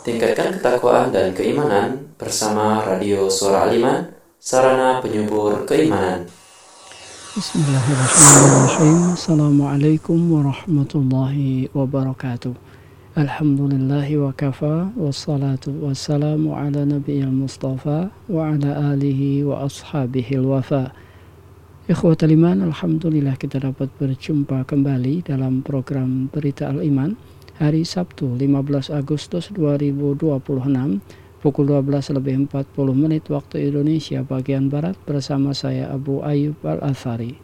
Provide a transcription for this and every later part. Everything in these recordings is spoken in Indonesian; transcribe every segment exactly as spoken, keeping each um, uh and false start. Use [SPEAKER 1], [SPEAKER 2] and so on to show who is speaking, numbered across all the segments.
[SPEAKER 1] Tingkatkan ketakwaan dan keimanan bersama Radio Suara Al-Iman, sarana penyubur keimanan.
[SPEAKER 2] Bismillahirrahmanirrahim. Assalamualaikum warahmatullahi wabarakatuh. Alhamdulillahi wa kafa, wassalatu wassalamu ala nabiyil mustafa wa ala alihi wa ashabihi wafa. Ikhwatal iman, alhamdulillah kita dapat berjumpa kembali dalam program Berita Al-Iman hari Sabtu lima belas Agustus dua ribu dua puluh enam pukul dua belas lebih empat puluh menit waktu Indonesia bagian Barat bersama saya Abu Ayyub Al-Athari.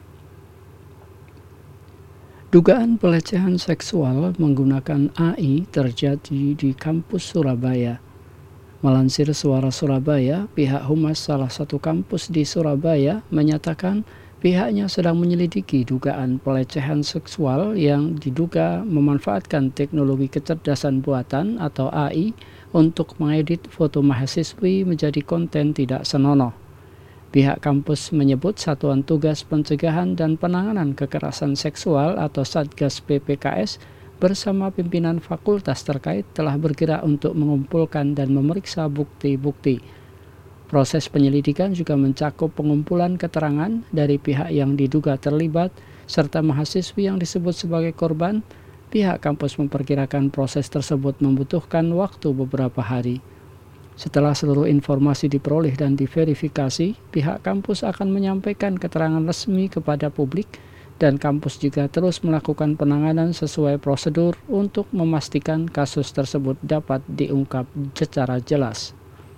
[SPEAKER 2] Dugaan pelecehan seksual menggunakan A I terjadi di kampus Surabaya. Melansir Suara Surabaya, pihak Humas salah satu kampus di Surabaya menyatakan pihaknya sedang menyelidiki dugaan pelecehan seksual yang diduga memanfaatkan teknologi kecerdasan buatan atau A I untuk mengedit foto mahasiswi menjadi konten tidak senonoh. Pihak kampus menyebut Satuan Tugas Pencegahan dan Penanganan Kekerasan Seksual atau Satgas P P K S bersama pimpinan fakultas terkait telah bergerak untuk mengumpulkan dan memeriksa bukti-bukti. Proses penyelidikan juga mencakup pengumpulan keterangan dari pihak yang diduga terlibat serta mahasiswi yang disebut sebagai korban. Pihak kampus memperkirakan proses tersebut membutuhkan waktu beberapa hari. Setelah seluruh informasi diperoleh dan diverifikasi, pihak kampus akan menyampaikan keterangan resmi kepada publik dan kampus juga terus melakukan penanganan sesuai prosedur untuk memastikan kasus tersebut dapat diungkap secara jelas.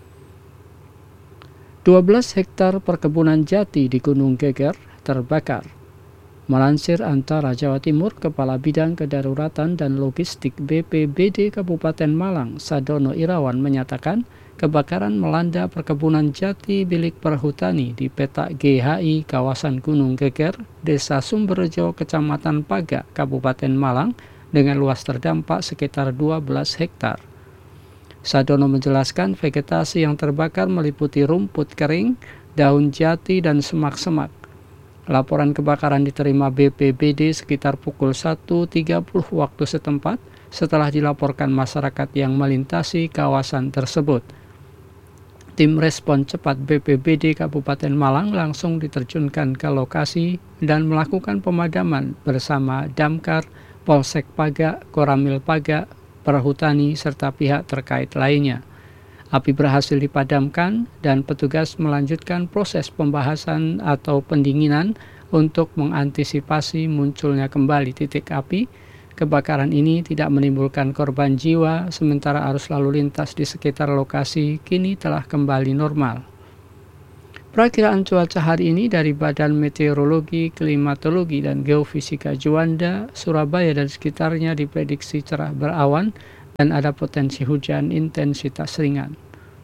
[SPEAKER 2] dua belas hektar perkebunan jati di Gunung Geger terbakar. Melansir Antara Jawa Timur, Kepala Bidang Kedaruratan dan Logistik B P B D Kabupaten Malang, Sadono Irawan menyatakan kebakaran melanda perkebunan jati milik perhutani di petak G H I kawasan Gunung Geger, Desa Sumberjo, Kecamatan Paga, Kabupaten Malang dengan luas terdampak sekitar dua belas hektar. Sadono menjelaskan vegetasi yang terbakar meliputi rumput kering, daun jati, dan semak-semak. Laporan kebakaran diterima B P B D sekitar pukul satu tiga puluh waktu setempat setelah dilaporkan masyarakat yang melintasi kawasan tersebut. Tim respon cepat B P B D Kabupaten Malang langsung diterjunkan ke lokasi dan melakukan pemadaman bersama Damkar, Polsek Paga, Koramil Paga, Perhutani, serta pihak terkait lainnya. Api berhasil dipadamkan dan petugas melanjutkan proses pembahasan atau pendinginan untuk mengantisipasi munculnya kembali titik api. Kebakaran ini tidak menimbulkan korban jiwa, sementara arus lalu lintas di sekitar lokasi kini telah kembali normal. Perakiraan cuaca hari ini dari Badan Meteorologi, Klimatologi, dan Geofisika Juanda, Surabaya dan sekitarnya diprediksi cerah berawan dan ada potensi hujan intensitas ringan.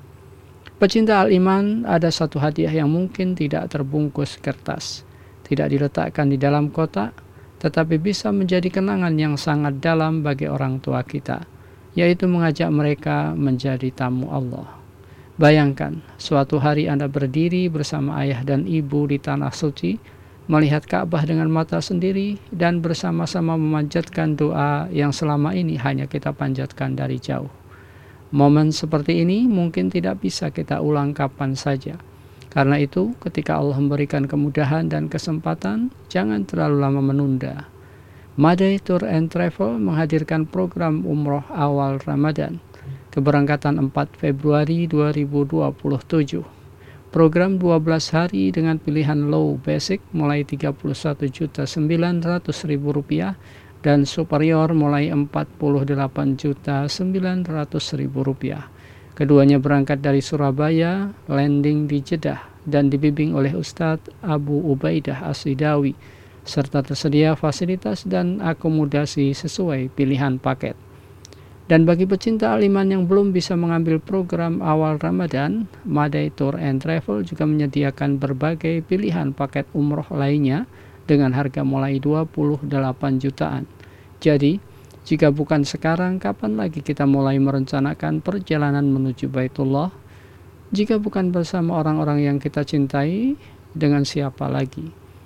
[SPEAKER 2] Pecinta Al-Iman, ada satu hadiah yang mungkin tidak terbungkus kertas, tidak diletakkan di dalam kotak, tetapi bisa menjadi kenangan yang sangat dalam bagi orang tua kita, yaitu mengajak mereka menjadi tamu Allah. Bayangkan, suatu hari Anda berdiri bersama ayah dan ibu di Tanah Suci, melihat Ka'bah dengan mata sendiri, dan bersama-sama memanjatkan doa yang selama ini hanya kita panjatkan dari jauh. Momen seperti ini mungkin tidak bisa kita ulang kapan saja. Karena itu, ketika Allah memberikan kemudahan dan kesempatan, jangan terlalu lama menunda. Madai Tour and Travel menghadirkan program umroh awal Ramadan. Keberangkatan empat Februari dua ribu dua puluh tujuh. Program dua belas hari dengan pilihan low basic mulai tiga puluh satu juta sembilan ratus ribu rupiah dan superior mulai empat puluh delapan juta sembilan ratus ribu rupiah. Keduanya berangkat dari Surabaya, landing di Jeddah dan dibimbing oleh Ustadz Abu Ubaidah As-Sidawi, serta tersedia fasilitas dan akomodasi sesuai pilihan paket. Dan bagi pecinta Al-Iman yang belum bisa mengambil program awal Ramadan, Madai Tour and Travel juga menyediakan berbagai pilihan paket umroh lainnya dengan harga mulai dua puluh delapan jutaan. Jadi, jika bukan sekarang, kapan lagi kita mulai merencanakan perjalanan menuju Baitullah? Jika bukan bersama orang-orang yang kita cintai, dengan siapa lagi?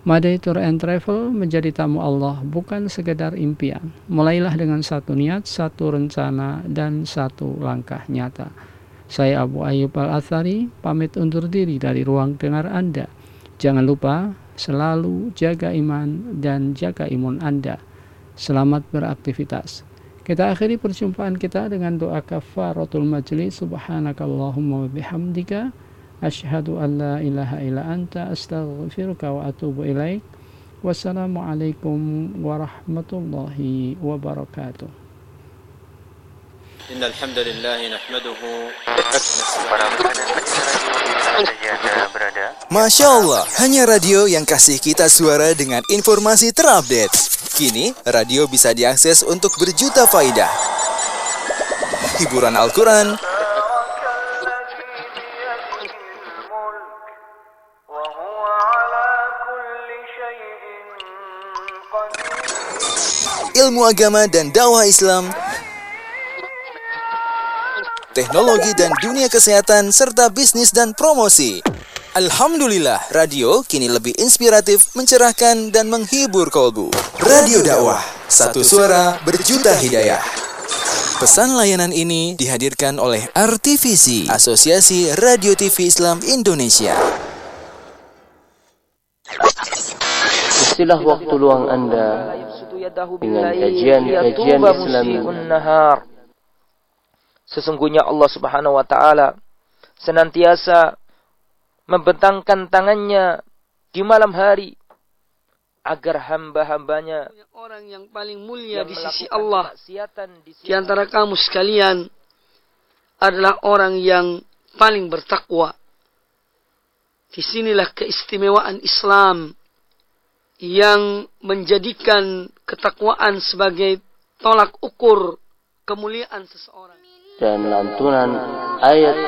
[SPEAKER 2] Made Tour and Travel menjadi tamu Allah bukan sekedar impian. Mulailah dengan satu niat, satu rencana, dan satu langkah nyata. Saya Abu Ayyub Al-Athari, pamit undur diri dari ruang dengar Anda. Jangan lupa selalu jaga iman dan jaga imun Anda. Selamat beraktivitas. Kita akhiri perjumpaan kita dengan doa kafaratul majlis. Subhanakallahumma wa bihamdika asyhadu an la ilaha illa anta astaghfiruka wa atubu ilaik. Wassalamualaikum warahmatullahi wabarakatuh.
[SPEAKER 3] Innal hamdalillah nahmaduhu.
[SPEAKER 4] Masya Allah, hanya radio yang kasih kita suara dengan informasi terupdate. Kini, radio bisa diakses untuk berjuta faidah. Hiburan Al-Quran, ilmu agama dan dakwah Islam, teknologi dan dunia kesehatan, serta bisnis dan promosi. Alhamdulillah, radio kini lebih inspiratif, mencerahkan, dan menghibur kolbu. Radio dakwah, satu suara berjuta hidayah. Pesan layanan ini dihadirkan oleh R T V C, Asosiasi Radio T V Islam Indonesia.
[SPEAKER 5] Istilah waktu luang Anda dengan kajian-kajian Islami.
[SPEAKER 6] Sesungguhnya Allah Subhanahu wa taala senantiasa membentangkan tangannya di malam hari agar hamba-hambanya,
[SPEAKER 7] orang yang paling mulia di sisi Allah di antara kamu sekalian adalah orang yang paling bertakwa. Disinilah keistimewaan Islam yang menjadikan ketakwaan sebagai tolak ukur kemuliaan seseorang.
[SPEAKER 5] Dan lantunan ayat